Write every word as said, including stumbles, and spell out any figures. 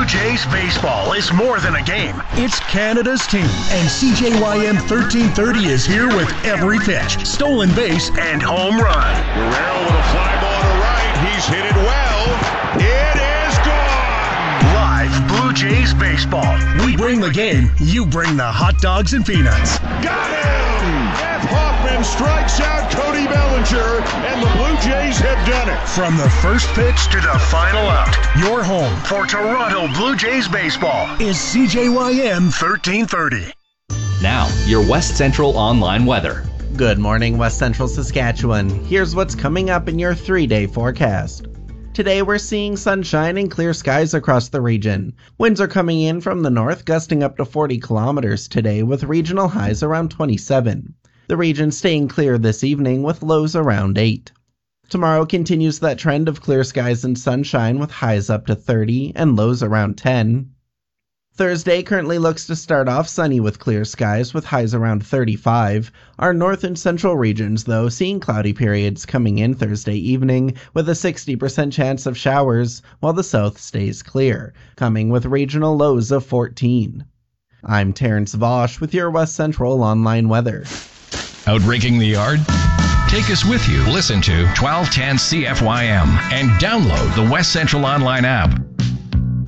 Blue Jays baseball is more than a game. It's Canada's team, and C J Y M thirteen thirty is here with every pitch, stolen base, and home run. Guerrero with a fly ball to right. He's hit it well. It is gone. Live Blue Jays baseball. We bring the game. You bring the hot dogs and peanuts. Got him! Jeff Hoffman strikes out Cody Bellinger, and the Blue Jays have done it. From the first pitch to the final out, your home for Toronto Blue Jays baseball is C J Y M thirteen thirty. Now, your West Central Online weather. Good morning, West Central Saskatchewan. Here's what's coming up in your three-day forecast. Today we're seeing sunshine and clear skies across the region. Winds are coming in from the north, gusting up to forty kilometers today with regional highs around twenty-seven. The region staying clear this evening with lows around eight. Tomorrow continues that trend of clear skies and sunshine with highs up to thirty and lows around ten. Thursday currently looks to start off sunny with clear skies with highs around thirty-five. Our north and central regions, though, seeing cloudy periods coming in Thursday evening with a sixty percent chance of showers, while the south stays clear, coming with regional lows of fourteen. I'm Terrence Vosch with your West Central Online weather. Out raking the yard? Take us with you. Listen to twelve ten C F Y M and download the West Central Online app.